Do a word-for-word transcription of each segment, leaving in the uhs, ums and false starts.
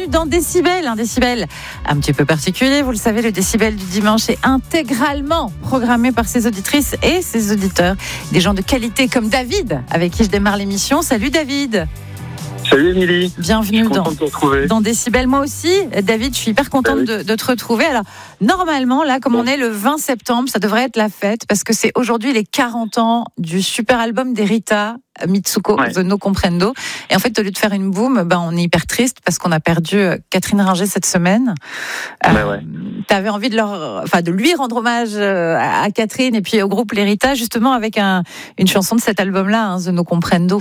dans Décibel. Un décibel un petit peu particulier, vous le savez, le décibel du dimanche est intégralement programmé par ses auditrices et ses auditeurs. Des gens de qualité comme David, avec qui je démarre l'émission. Salut David. Salut Émilie. Bienvenue je suis dans, de te retrouver. dans Décibel. Moi aussi, David, je suis hyper contente bah oui. de, de te retrouver. Alors, normalement, là, comme bon. on est le vingt septembre, ça devrait être la fête parce que c'est aujourd'hui les quarante ans du super album d'Erita Mitsuko, ouais. The No Comprendo. Et en fait, au lieu de faire une boum, ben, on est hyper triste parce qu'on a perdu Catherine Ringer cette semaine. Bah euh, ouais. Tu avais envie de, leur, enfin, de lui rendre hommage à Catherine et puis au groupe L'Erita, justement avec un, une chanson de cet album-là, hein, The No Comprendo.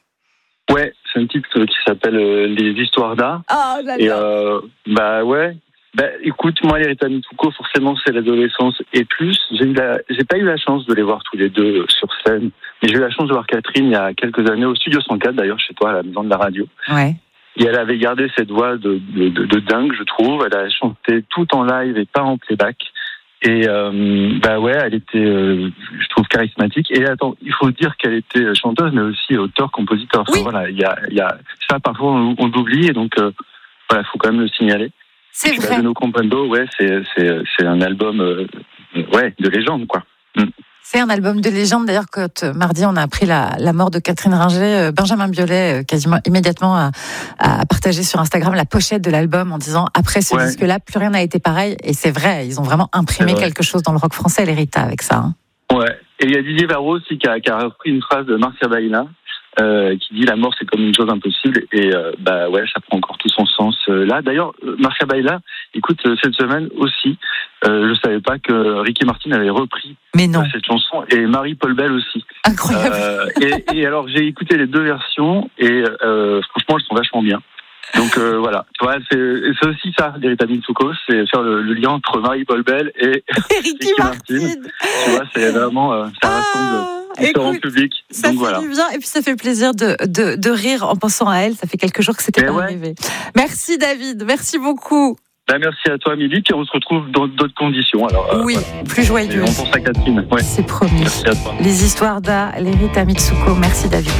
Ouais, c'est un titre qui s'appelle euh, Les Histoires d'Art. Oh, j'adore. Et euh, bah ouais. Bah écoute, moi l'Erita Mitsuko, forcément c'est l'adolescence et plus. J'ai eu la, j'ai pas eu la chance de les voir tous les deux sur scène, mais j'ai eu la chance de voir Catherine il y a quelques années au Studio cent quatre d'ailleurs chez toi à la maison de la radio. Ouais. Et elle avait gardé cette voix de, de, de, de dingue, je trouve. Elle a chanté tout en live et pas en playback. Et euh, bah ouais, elle était, euh, je trouve, charismatique. Et attends, il faut dire qu'elle était chanteuse, mais aussi auteur-compositeur. Enfin, oui. Voilà, il y a, il y a ça parfois on, on l'oublie, et donc euh, voilà, il faut quand même le signaler. C'est et vrai. The No Comprendo, ouais, c'est c'est c'est un album, euh, ouais, de légende, quoi. Mm. C'est un album de légende. D'ailleurs, quand euh, mardi on a appris la, la mort de Catherine Ringer, euh, Benjamin Biolay euh, quasiment immédiatement a, a partagé sur Instagram la pochette de l'album en disant après ce ouais. disque-là, plus rien n'a été pareil. Et c'est vrai, ils ont vraiment imprimé quelque chose dans le rock français, l'Erita, avec ça. Hein. Ouais. Et il y a Didier Varro aussi qui a, qui a repris une phrase de Marcia Baila. Euh, qui dit la mort c'est comme une chose impossible et euh, bah ouais ça prend encore tout son sens euh, là. D'ailleurs euh, Marcia Baila, écoute euh, cette semaine aussi euh, je savais pas que Ricky Martin avait repris Mais non. Euh, cette chanson et Marie-Paul Bell aussi. Incroyable. Euh, et, et alors j'ai écouté les deux versions et euh, franchement elles sont vachement bien. Donc euh, voilà, tu vois, c'est, c'est aussi ça, l'Erita Mitsuko, c'est faire le, le lien entre Marie-Paul Bell et Ricky Martin. Martin. Tu vois, c'est vraiment euh, ça rassemble. Ah. Écoute, public. Ça Donc, fait voilà. du bien et puis ça fait plaisir de, de, de rire en pensant à elle. Ça fait quelques jours que c'était Mais pas ouais. arrivé. Merci David, merci beaucoup. Ben, merci à toi Amélie, puis on se retrouve dans d'autres conditions. Alors, euh, oui, voilà. plus joyeux. On pense à Catherine. Ouais. C'est promis. Merci à toi. Les histoires d'A, l'Erita Mitsuko. Merci David.